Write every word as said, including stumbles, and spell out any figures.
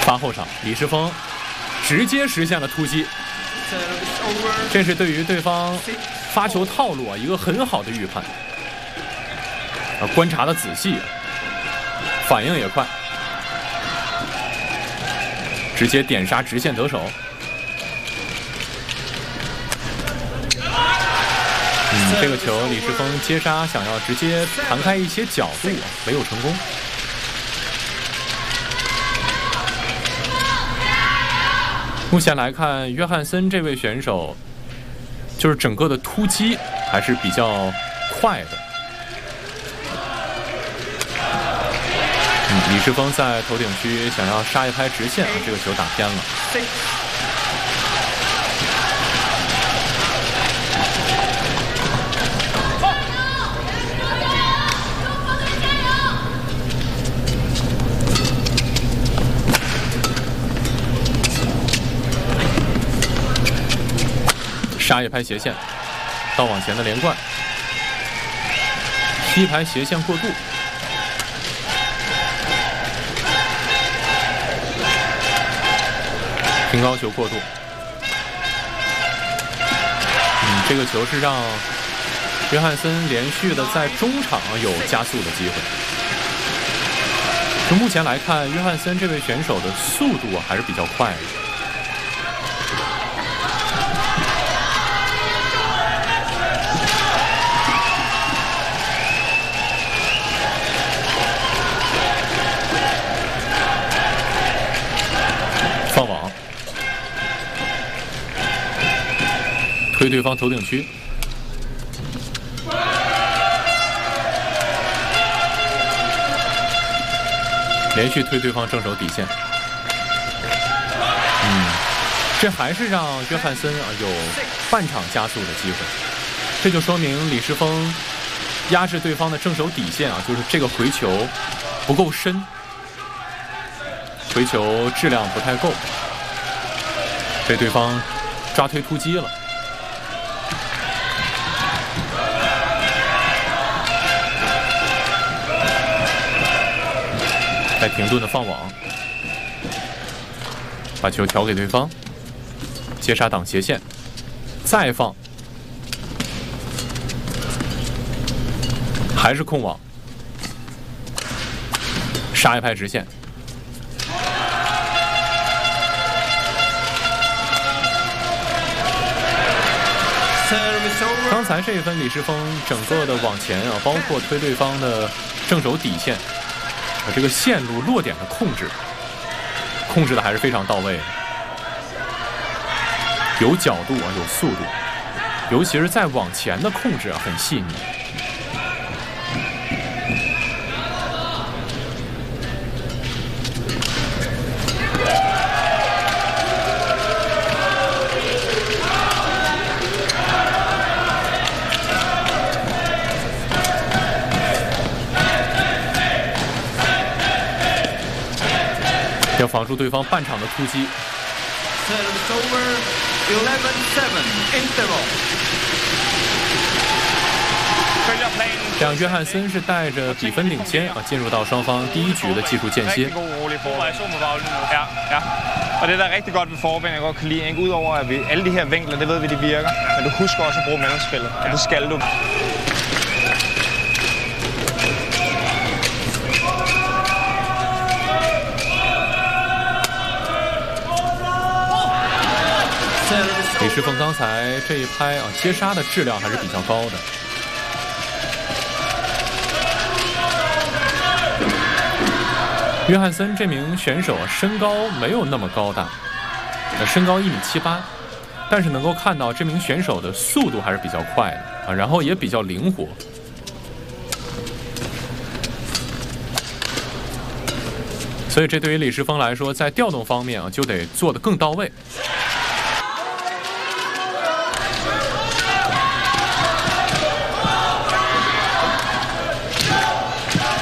发后场，李世峰直接实现了突击，这是对于对方发球套路啊一个很好的预判。啊，观察的仔细，反应也快，直接点杀直线得手。嗯，这个球李世峰接杀想要直接弹开一些角度，没有成功。目前来看，约翰森这位选手，就是整个的突击还是比较快的。嗯，李世峰在头顶区想要杀一拍直线，啊，这个球打偏了。杀一拍斜线，到往前的连贯，踢一拍斜线过渡，平高球过渡。嗯，这个球是让约翰森连续的在中场有加速的机会。从目前来看，约翰森这位选手的速度还是比较快的。放网，推对方头顶区，连续推对方正手底线。嗯，这还是让约翰森啊有半场加速的机会，这就说明李世峰压制对方的正手底线啊，就是这个回球不够深。回球质量不太够，被对方抓推突击了。再停顿的放网，把球调给对方，接杀挡斜线，再放，还是控网，杀一拍直线。刚才这一分，李世峰整个的往前啊，包括推对方的正手底线，啊，这个线路落点的控制，控制的还是非常到位的，有角度啊，有速度，尤其是在往前的控制啊，很细腻。要防住对方半场的突击。这样，约翰森是带着比分领先啊，进入到双方第一局的技术间歇。 Og det der er rigtig godt ved forben, jeg godt kan lide, ikke? Udover at vi alle de her vinkler, det ved vi de virker, men du husker også at bruge mellemspillet, og det skal du. 李世峰刚才这一拍啊，接杀的质量还是比较高的。约翰森这名选手身高没有那么高大，身高一米七八，但是能够看到这名选手的速度还是比较快的啊，然后也比较灵活。所以这对于李世峰来说，在调动方面啊，就得做得更到位。